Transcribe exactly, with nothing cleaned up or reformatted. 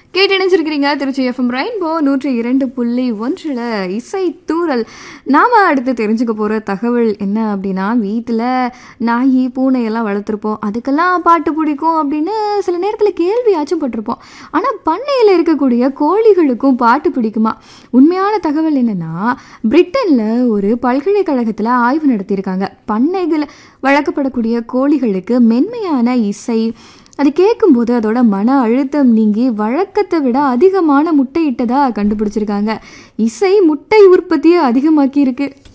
கேட்டு இணைஞ்சிருக்கிறீங்க Trichy FM rainbow நூற்றி இரண்டு புள்ளி ஒன்றில் இசை தூரல். நாம் அடுத்து தெரிஞ்சுக்க போகிற தகவல் என்ன அப்படின்னா, வீட்டில் நாய் பூனையெல்லாம் வளர்த்துருப்போம், அதுக்கெல்லாம் பாட்டு பிடிக்கும் அப்படின்னு சில நேரத்தில் கேள்வியாச்சும் பட்டிருப்போம். ஆனால் பண்ணையில் இருக்கக்கூடிய கோழிகளுக்கும் பாட்டு பிடிக்குமா? உண்மையான தகவல் என்னென்னா, பிரிட்டனில் ஒரு பல்கலைக்கழகத்தில் ஆய்வு நடத்தியிருக்காங்க. பண்ணைகள் வளர்க்கப்படக்கூடிய கோழிகளுக்கு மென்மையான இசை, அது கேட்கும்போது அதோட மன அழுத்தம் நீங்கி வழக்கத்தை விட அதிகமான முட்டையிட்டதாக கண்டுபிடிச்சிருக்காங்க. இசை முட்டை உற்பத்தியை அதிகமாக்கி இருக்கு.